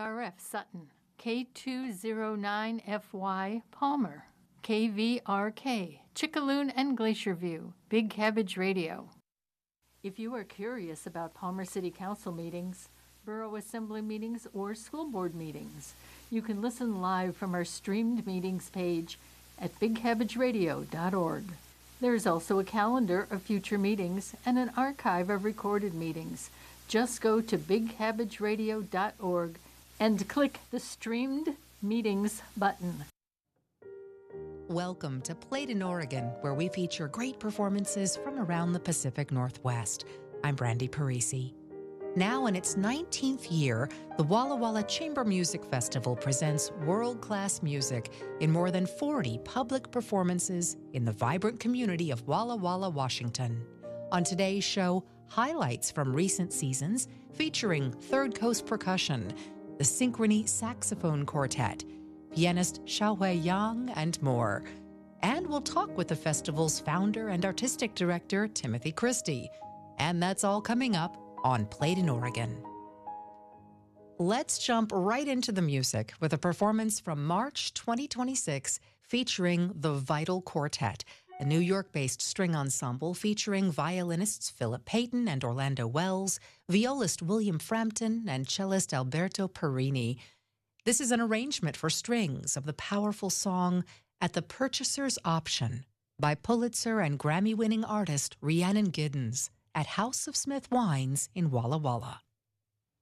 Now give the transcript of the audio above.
KVRF Sutton, K209FY Palmer, KVRK Chickaloon and Glacier View, Big Cabbage Radio. If you are curious about Palmer City Council meetings, Borough Assembly meetings, or school board meetings, you can listen live from our streamed meetings page at bigcabbageradio.org. There is also a calendar of future meetings and an archive of recorded meetings. Just go to bigcabbageradio.org and click the Streamed Meetings button. Welcome to Played in Oregon, where we feature great performances from around the Pacific Northwest. I'm Brandy Parisi. Now in its 19th year, the Walla Walla Chamber Music Festival presents world-class music in more than 40 public performances in the vibrant community of Walla Walla, Washington. On today's show, highlights from recent seasons featuring Third Coast Percussion, the Synchrony Saxophone Quartet, pianist Xiaohui Yang, and more. And we'll talk with the festival's founder and artistic director, Timothy Christie. And that's all coming up on Played in Oregon. Let's jump right into the music with a performance from March 2026 featuring the Vital Quartet, a New York-based string ensemble featuring violinists Philip Payton and Orlando Wells, violist William Frampton, and cellist Alberto Perini. This is an arrangement for strings of the powerful song At the Purchaser's Option by Pulitzer and Grammy-winning artist Rhiannon Giddens at House of Smith Wines in Walla Walla.